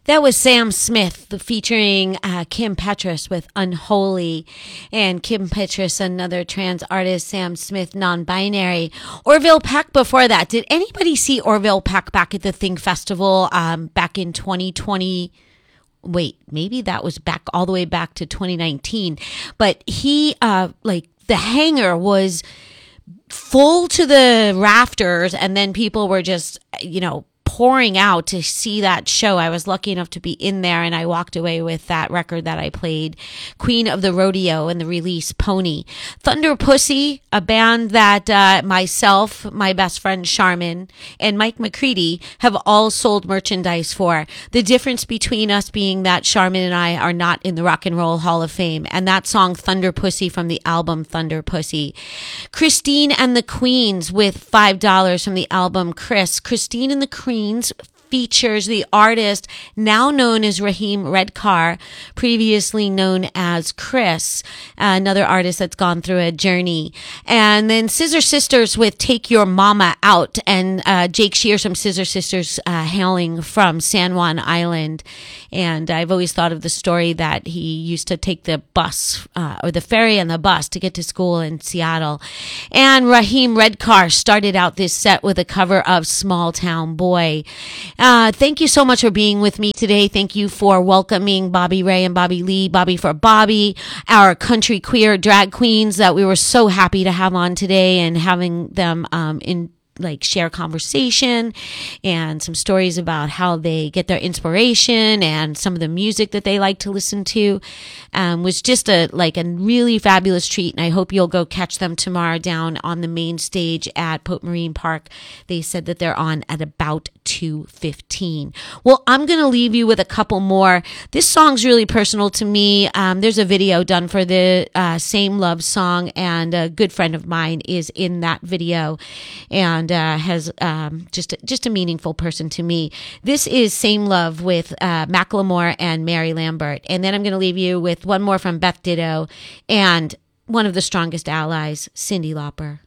That was Sam Smith featuring Kim Petras with Unholy. And Kim Petras, another trans artist, Sam Smith, non-binary. Orville Peck before that. Did anybody see Orville Peck back at the Think Festival back in 2020? Wait, maybe that was back all the way back to 2019. But he, the hangar was full to the rafters, and then people were just, pouring out to see that show. I was lucky enough to be in there, and I walked away with that record that I played, Queen of the Rodeo, and the release Pony. Thunder Pussy, a band that myself, my best friend Charmin, and Mike McCready have all sold merchandise for. The difference between us being that Charmin and I are not in the Rock and Roll Hall of Fame, and that song Thunder Pussy from the album Thunder Pussy. Christine and the Queens with $5 from the album Chris. Christine and the Queens features the artist now known as Raheem Redcar, previously known as Chris, another artist that's gone through a journey. And then Scissor Sisters with Take Your Mama Out, and Jake Shears from Scissor Sisters hailing from San Juan Island. And I've always thought of the story that he used to take the bus or the ferry and the bus to get to school in Seattle. And Raheem Redcar started out this set with a cover of Small Town Boy. Thank you so much for being with me today. Thank you for welcoming Bobby Ray and Bobby Lee, Bobby for Bobby, our country queer drag queens that we were so happy to have on today, and having them share conversation and some stories about how they get their inspiration and some of the music that they like to listen to. Was just a really fabulous treat, and I hope you'll go catch them tomorrow down on the main stage at Pope Marine Park. They said that they're on at about 2:15. Well, I'm going to leave you with a couple more. This song's really personal to me. There's a video done for the Same Love song, and a good friend of mine is in that video, and has just a meaningful person to me. This is Same Love with Macklemore and Mary Lambert. And then I'm going to leave you with one more from Beth Ditto and one of the strongest allies, Cyndi Lauper.